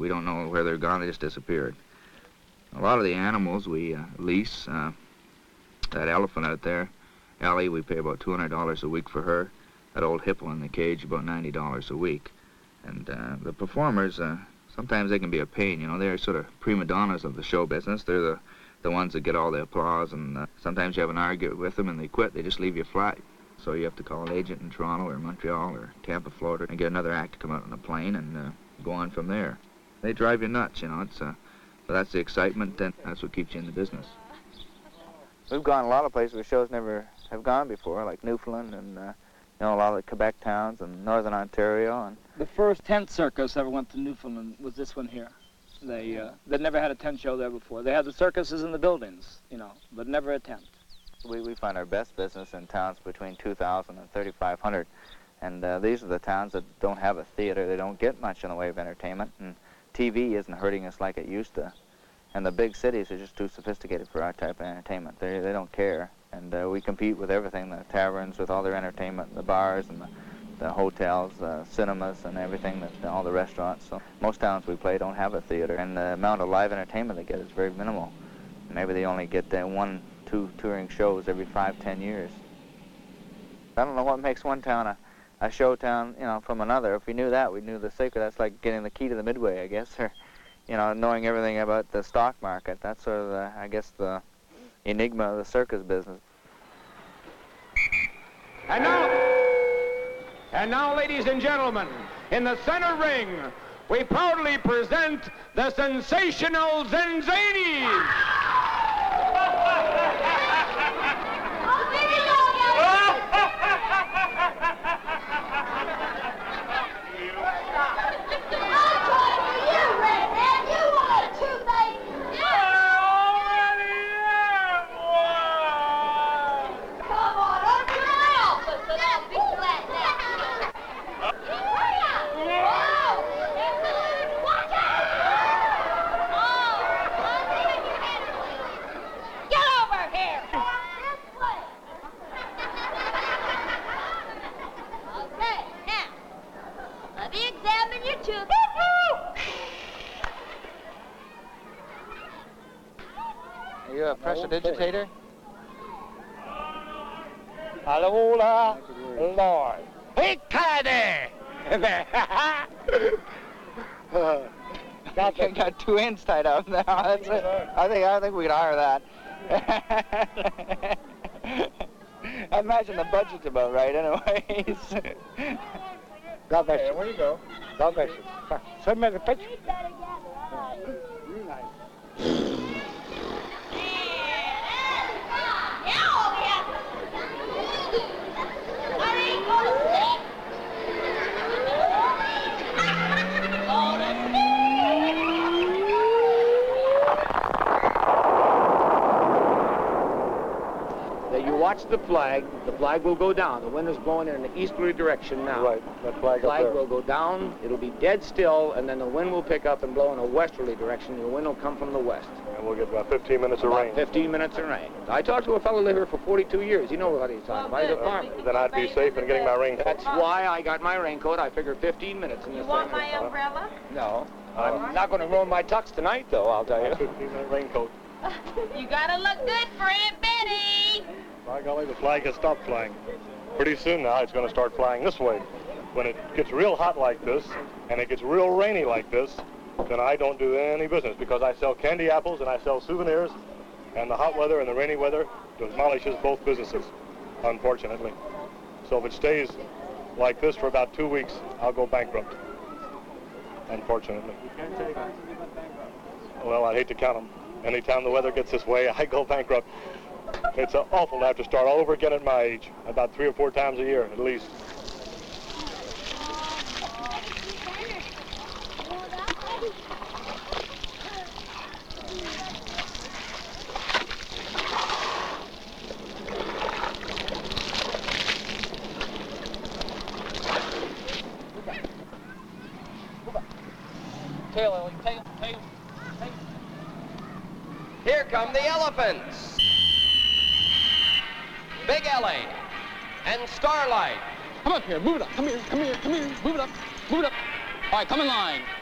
we don't know where they're gone. They just disappeared. A lot of the animals we lease. That elephant out there, Ellie, we pay about $200 a week for her. That old hippo in the cage, about $90 a week. And the performers, sometimes they can be a pain, you know. They're sort of prima donnas of the show business. They're the ones that get all the applause, and sometimes you have an argument with them and they quit. They just leave you flat. So you have to call an agent in Toronto or Montreal or Tampa, Florida, and get another act to come out on a plane and go on from there. They drive you nuts, you know. But that's the excitement, and that's what keeps you in the business. We've gone a lot of places where shows never have gone before, like Newfoundland and a lot of the Quebec towns and Northern Ontario. And the first tent circus ever went to Newfoundland was this one here. They never had a tent show there before. They had the circuses in the buildings, you know, but never a tent. We find our best business in towns between 2,000 and 3,500, and these are the towns that don't have a theater. They don't get much in the way of entertainment, and TV isn't hurting us like it used to. And the big cities are just too sophisticated for our type of entertainment. They don't care. And we compete with everything, the taverns with all their entertainment, the bars and the hotels, cinemas and everything, all the restaurants. So most towns we play don't have a theater. And the amount of live entertainment they get is very minimal. Maybe they only get 1, 2 touring shows every 5, 10 years. I don't know what makes one town a show town, you know, from another. If we knew that, we knew the secret. That's like getting the key to the Midway, I guess, or you know, knowing everything about the stock market. That's sort of, I guess, the enigma of the circus business. And now, ladies and gentlemen, in the center ring, we proudly present the sensational Zenzanis. Are you a pressure digitator? Hallelujah, Lord. Hey, there! I got 2 ends tied up now. That's it. I think we could hire that. I imagine the budget's about right, anyways. God bless you. Where you go? God bless you. Send me the picture. Real nice. You watch the flag will go down. The wind is blowing in an easterly direction now. Right, that flag will go down, it'll be dead still, and then the wind will pick up and blow in a westerly direction. The wind will come from the west. And we'll get about 15 minutes of rain. 15 minutes of rain. I talked to a fellow living here for 42 years. He knows what he's talking about. He's a farmer. Then I'd be safe in getting my raincoat. That's why I got my raincoat. I figured 15 minutes in this thing. You want my umbrella? No. I'm not going to ruin my tux tonight, though, I'll tell you. 15-minute raincoat. You gotta look good for Aunt Betty. By golly, the flag has stopped flying. Pretty soon now, it's going to start flying this way. When it gets real hot like this, and it gets real rainy like this, then I don't do any business, because I sell candy apples and I sell souvenirs, and the hot weather and the rainy weather demolishes both businesses, unfortunately. So if it stays like this for about 2 weeks, I'll go bankrupt, unfortunately. Well, I'd hate to count them. Anytime the weather gets this way, I go bankrupt. It's awful to have to start all over again at my age, about 3 or 4 times a year, at least. Tail, Ellie, tail. Here come the elephants. Big Ellie and Starlight. Come up here, move it up. Come here, move it up. All right, come in line.